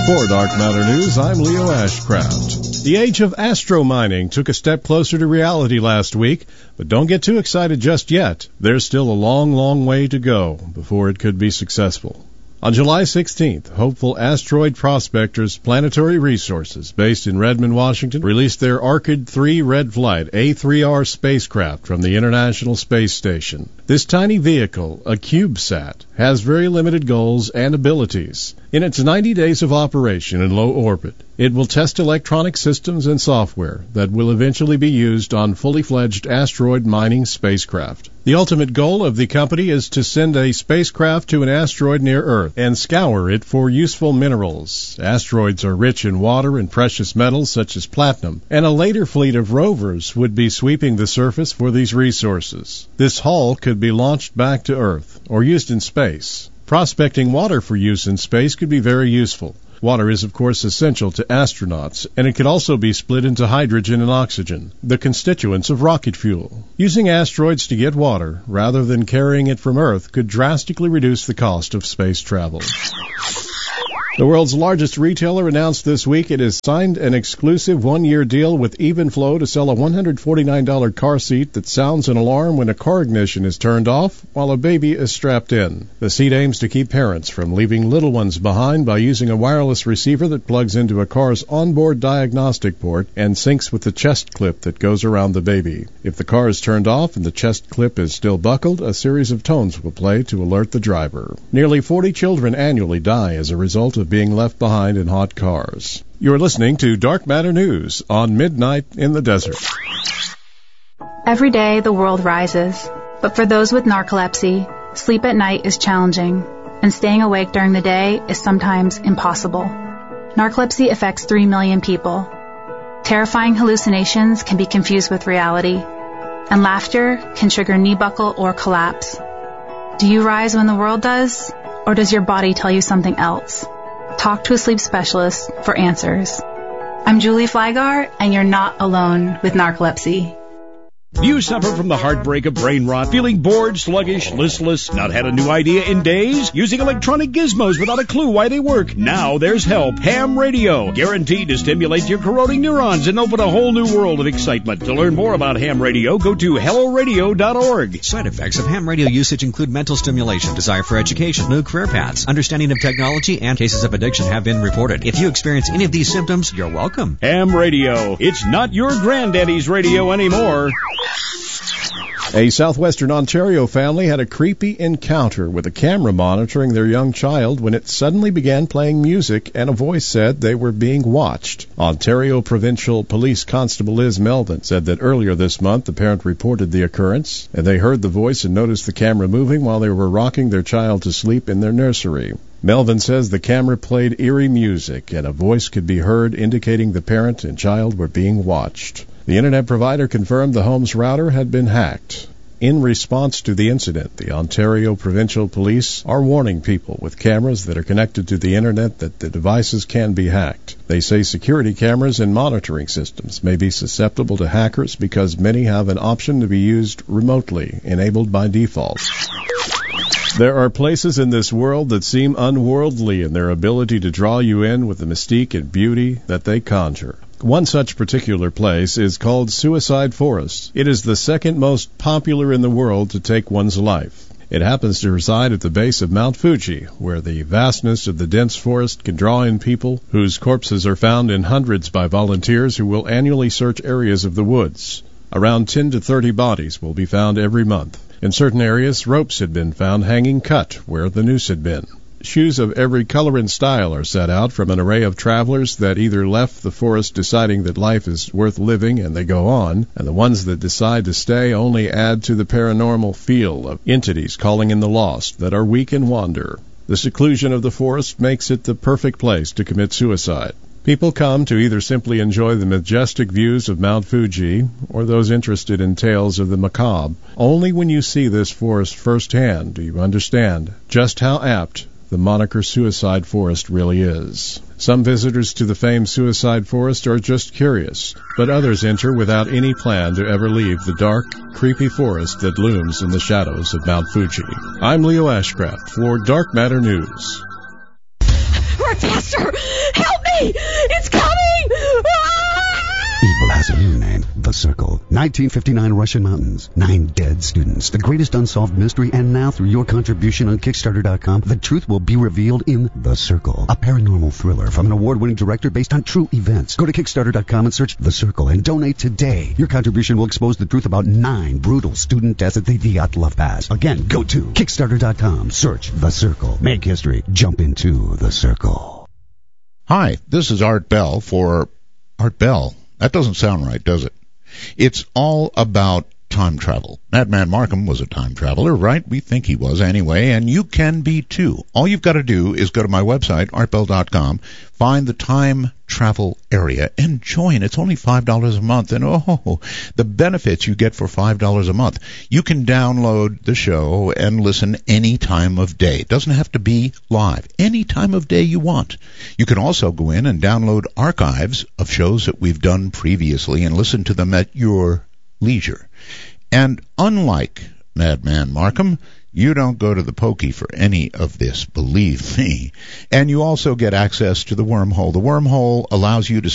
For Dark Matter News, I'm Leo Ashcraft. The age of astromining took a step closer to reality last week, but don't get too excited just yet. There's still a long, long way to go before it could be successful. On July 16th, hopeful asteroid prospectors Planetary Resources, based in Redmond, Washington, released their Orchid 3 Red Flight A3R spacecraft from the International Space Station. This tiny vehicle, a CubeSat, has very limited goals and abilities. In its 90 days of operation in low orbit, it will test electronic systems and software that will eventually be used on fully-fledged asteroid mining spacecraft. The ultimate goal of the company is to send a spacecraft to an asteroid near Earth and scour it for useful minerals. Asteroids are rich in water and precious metals such as platinum, and a later fleet of rovers would be sweeping the surface for these resources. This haul could be launched back to Earth or used in space. Prospecting water for use in space could be very useful. Water is, of course, essential to astronauts, and it could also be split into hydrogen and oxygen, the constituents of rocket fuel. Using asteroids to get water, rather than carrying it from Earth, could drastically reduce the cost of space travel. The world's largest retailer announced this week it has signed an exclusive one-year deal with Evenflo to sell a $149 car seat that sounds an alarm when a car ignition is turned off while a baby is strapped in. The seat aims to keep parents from leaving little ones behind by using a wireless receiver that plugs into a car's onboard diagnostic port and syncs with the chest clip that goes around the baby. If the car is turned off and the chest clip is still buckled, a series of tones will play to alert the driver. Nearly 40 children annually die as a result of being left behind in hot cars. You're listening to Dark Matter News on Midnight in the Desert. Every day the world rises, but for those with narcolepsy, sleep at night is challenging, and staying awake during the day is sometimes impossible. Narcolepsy affects 3 million people. Terrifying hallucinations can be confused with reality, and laughter can trigger knee buckle or collapse. Do you rise when the world does, or does your body tell you something else? Talk to a sleep specialist for answers. I'm Julie Flygar, and you're not alone with narcolepsy. Do you suffer from the heartbreak of brain rot, feeling bored, sluggish, listless, not had a new idea in days, using electronic gizmos without a clue why they work? Now there's help. Ham radio, guaranteed to stimulate your corroding neurons and open a whole new world of excitement. To learn more about ham radio, go to helloradio.org. Side effects of ham radio usage include mental stimulation, desire for education, new career paths, understanding of technology, and cases of addiction have been reported. If you experience any of these symptoms, you're welcome. Ham radio. It's not your granddaddy's radio anymore. A southwestern Ontario family had a creepy encounter with a camera monitoring their young child when it suddenly began playing music and a voice said they were being watched. Ontario Provincial Police Constable Liz Melvin said that earlier this month the parent reported the occurrence and they heard the voice and noticed the camera moving while they were rocking their child to sleep in their nursery. Melvin says the camera played eerie music and a voice could be heard indicating the parent and child were being watched. The internet provider confirmed the home's router had been hacked. In response to the incident, the Ontario Provincial Police are warning people with cameras that are connected to the internet that the devices can be hacked. They say security cameras and monitoring systems may be susceptible to hackers because many have an option to be used remotely, enabled by default. There are places in this world that seem unworldly in their ability to draw you in with the mystique and beauty that they conjure. One such particular place is called Suicide Forest. It is the second most popular in the world to take one's life. It happens to reside at the base of Mount Fuji, where the vastness of the dense forest can draw in people whose corpses are found in hundreds by volunteers who will annually search areas of the woods. Around 10 to 30 bodies will be found every month. In certain areas, ropes had been found hanging cut where the noose had been. Shoes of every color and style are set out from an array of travelers that either left the forest deciding that life is worth living and they go on, and the ones that decide to stay only add to the paranormal feel of entities calling in the lost that are weak and wander. The seclusion of the forest makes it the perfect place to commit suicide. People come to either simply enjoy the majestic views of Mount Fuji or those interested in tales of the macabre. Only when you see this forest firsthand do you understand just how apt the moniker Suicide Forest really is. Some visitors to the famed Suicide Forest are just curious, but others enter without any plan to ever leave the dark, creepy forest that looms in the shadows of Mount Fuji. I'm Leo Ashcraft for Dark Matter News. Run faster! Circle. 1959 Russian Mountains. 9 dead students. The greatest unsolved mystery. And now, through your contribution on Kickstarter.com, the truth will be revealed in The Circle. A paranormal thriller from an award-winning director based on true events. Go to Kickstarter.com and search The Circle and donate today. Your contribution will expose the truth about 9 brutal student deaths at the Dyatlov Pass. Again, go to Kickstarter.com. Search The Circle. Make history. Jump into The Circle. Hi, this is Art Bell for Art Bell. That doesn't sound right, does it? It's all about time travel. Madman Markham was a time traveler, right? We think he was anyway, and you can be too. All you've got to do is go to my website, artbell.com, find the time travel area, and join. It's only $5 a month, and the benefits you get for $5 a month. You can download the show and listen any time of day. It doesn't have to be live. Any time of day you want. You can also go in and download archives of shows that we've done previously and listen to them at your leisure. And unlike Madman Markham, you don't go to the pokey for any of this, believe me. And you also get access to the wormhole. The wormhole allows you to